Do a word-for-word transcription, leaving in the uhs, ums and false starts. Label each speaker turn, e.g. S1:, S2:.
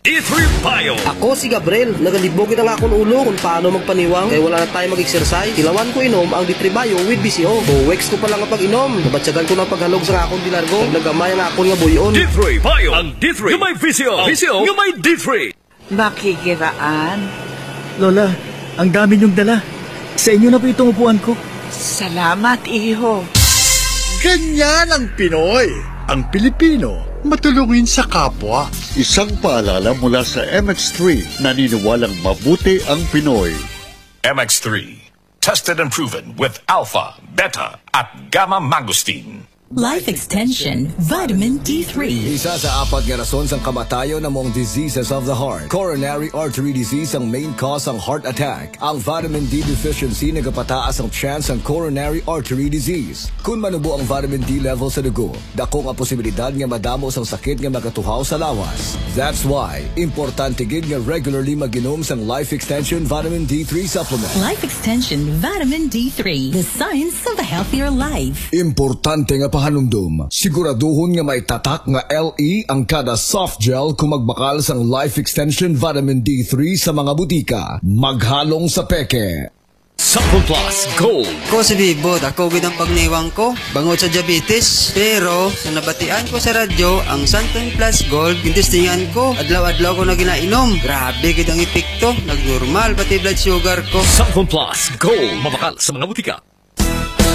S1: D three Bio.
S2: Ako si Gabriel, nagalibog na nga akong ulo kung paano magpaniwang kaya wala na tayo mag-exercise. Ilawan ko inom ang D three Bio with B C O. Buwex ko pa lang ang pag-inom. Nabatsagan ko ng paghalog sa akong dilargo. Nagamay ang akong nga buyon.
S1: D three Bio. Ang D three. Yung may V C O. V C O. Yung may D three.
S3: Makikiraan.
S4: Lola, ang dami niyong dala. Sa inyo na po itong upuan ko.
S3: Salamat, iho.
S5: Ganyan ang Pinoy. Ang Pilipino, matulungin sa kapwa.
S6: Isang paalala mula sa M X three, naniniwalang mabuti ang Pinoy.
S7: M X three, tested and proven with alpha, beta, at gamma mangosteen.
S8: Life Extension Vitamin D three.
S9: Isa sa apat nga rason sang kamatayon namong diseases of the heart. Coronary artery disease ang main cause ang heart attack. Ang vitamin D deficiency nagapataas ang chance ang coronary artery disease. Kung manubo ang vitamin D level sa dugo, dako nga posibilidad nga madamo sang sakit nga magatuhaw sa lawas. That's why importante gid nga regularly mag-inom sang Life Extension Vitamin D three supplement.
S8: Life Extension Vitamin D three. The science of a healthier life.
S9: Importante nga pahanumdum. Siguraduhon nga may tatak nga L E ang kada soft gel kung magbakal sang Life Extension Vitamin D three sa mga butika. Maghalong sa peke.
S1: Sample Plus Gold.
S10: Ko si Bibot, ako gid ang pagniwang ko bangod sa diabetes. Pero sa nabatian ko sa radyo, ang Sample Plus Gold gintestingan ko. Adlaw-adlaw ko na ginainom. Grabe gid ang epekto. Nagnormal pati blood sugar ko.
S1: Sample Plus Gold. Mabakal sa mga butika.